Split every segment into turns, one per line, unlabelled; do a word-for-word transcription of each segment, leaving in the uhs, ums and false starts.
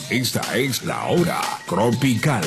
Esta es la hora tropical.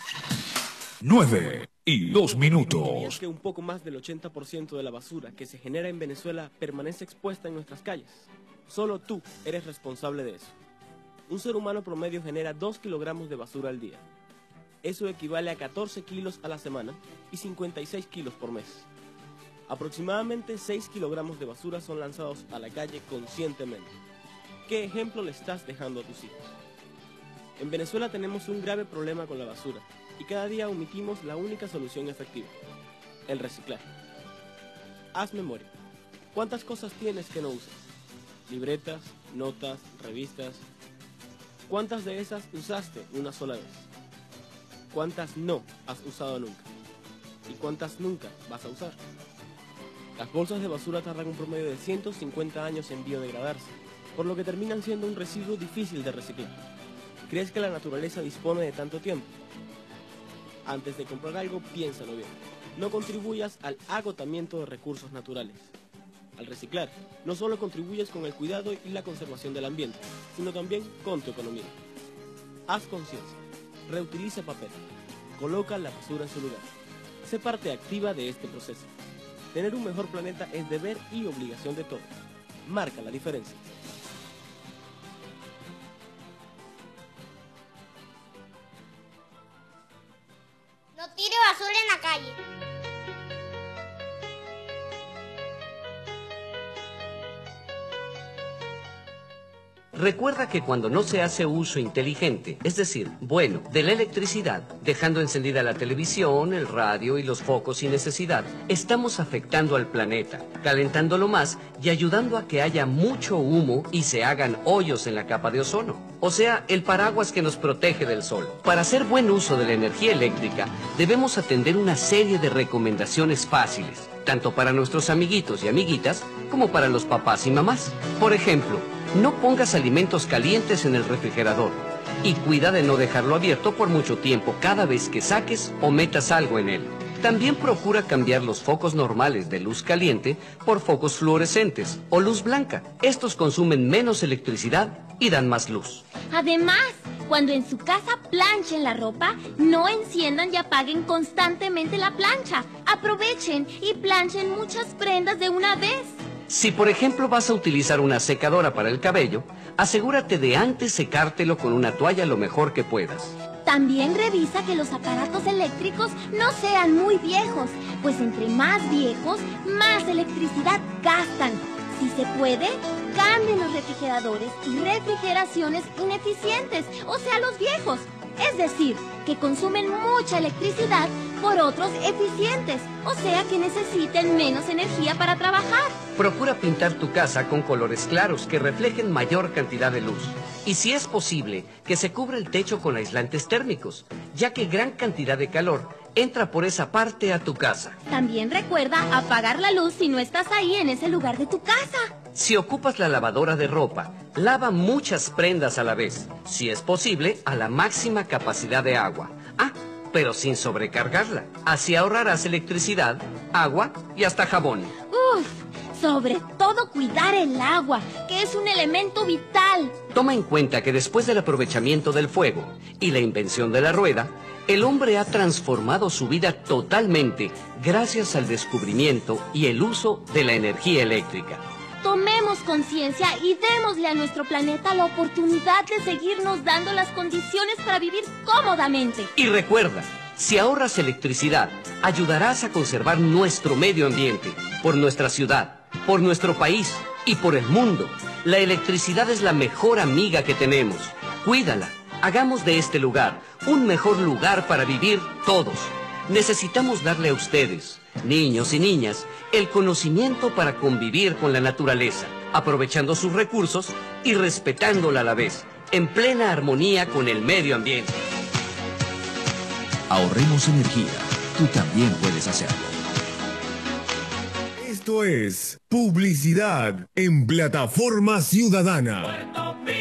Nueve y dos minutos.
Que un poco más del ochenta por ciento de la basura que se genera en Venezuela permanece expuesta en nuestras calles. Solo tú eres responsable de eso. Un ser humano promedio genera dos kilogramos de basura al día. Eso equivale a catorce kilos a la semana y cincuenta y seis kilos por mes. Aproximadamente seis kilogramos de basura son lanzados a la calle conscientemente. ¿Qué ejemplo le estás dejando a tus hijos? En Venezuela tenemos un grave problema con la basura y cada día omitimos la única solución efectiva: el reciclaje. Haz memoria. ¿Cuántas cosas tienes que no usas? Libretas, notas, revistas. ¿Cuántas de esas usaste una sola vez? ¿Cuántas no has usado nunca? ¿Y cuántas nunca vas a usar? Las bolsas de basura tardan un promedio de ciento cincuenta años en biodegradarse, por lo que terminan siendo un residuo difícil de reciclar. ¿Crees que la naturaleza dispone de tanto tiempo? Antes de comprar algo, piénsalo bien. No contribuyas al agotamiento de recursos naturales. Al reciclar, no solo contribuyes con el cuidado y la conservación del ambiente, sino también con tu economía. Haz conciencia. Reutiliza papel. Coloca la basura en su lugar. Sé parte activa de este proceso. Tener un mejor planeta es deber y obligación de todos. Marca la diferencia.
No tire basura en la calle.
Recuerda que cuando no se hace uso inteligente, es decir, bueno, de la electricidad, dejando encendida la televisión, el radio y los focos sin necesidad, estamos afectando al planeta, calentándolo más y ayudando a que haya mucho humo y se hagan hoyos en la capa de ozono, o sea, el paraguas que nos protege del sol. Para hacer buen uso de la energía eléctrica, debemos atender una serie de recomendaciones fáciles, tanto para nuestros amiguitos y amiguitas, como para los papás y mamás. Por ejemplo, no pongas alimentos calientes en el refrigerador y cuida de no dejarlo abierto por mucho tiempo cada vez que saques o metas algo en él. También procura cambiar los focos normales de luz caliente por focos fluorescentes o luz blanca. Estos consumen menos electricidad y dan más luz.
Además, cuando en su casa planchen la ropa, no enciendan y apaguen constantemente la plancha. Aprovechen y planchen muchas prendas de una vez.
Si por ejemplo vas a utilizar una secadora para el cabello, asegúrate de antes secártelo con una toalla lo mejor que puedas.
También revisa que los aparatos eléctricos no sean muy viejos, pues entre más viejos, más electricidad gastan. Si se puede, cambien los refrigeradores y refrigeraciones ineficientes, o sea, los viejos. Es decir, que consumen mucha electricidad por otros eficientes, o sea, que necesiten menos energía para trabajar.
Procura pintar tu casa con colores claros que reflejen mayor cantidad de luz. Y si es posible, que se cubra el techo con aislantes térmicos, ya que gran cantidad de calor entra por esa parte a tu casa.
También recuerda apagar la luz si no estás ahí en ese lugar de tu casa.
Si ocupas la lavadora de ropa, lava muchas prendas a la vez, si es posible, a la máxima capacidad de agua. Ah, pero sin sobrecargarla. Así ahorrarás electricidad, agua y hasta jabón.
Uf, sobre todo cuidar el agua, que es un elemento vital.
Toma en cuenta que después del aprovechamiento del fuego y la invención de la rueda, el hombre ha transformado su vida totalmente gracias al descubrimiento y el uso de la energía eléctrica.
Tomemos conciencia y démosle a nuestro planeta la oportunidad de seguirnos dando las condiciones para vivir cómodamente.
Y recuerda, si ahorras electricidad, ayudarás a conservar nuestro medio ambiente, por nuestra ciudad, por nuestro país y por el mundo. La electricidad es la mejor amiga que tenemos. Cuídala. Hagamos de este lugar un mejor lugar para vivir todos. Necesitamos darle a ustedes, niños y niñas, el conocimiento para convivir con la naturaleza, aprovechando sus recursos y respetándola a la vez, en plena armonía con el medio ambiente.
Ahorremos energía. Tú también puedes hacerlo. Esto es Publicidad en Plataforma Ciudadana.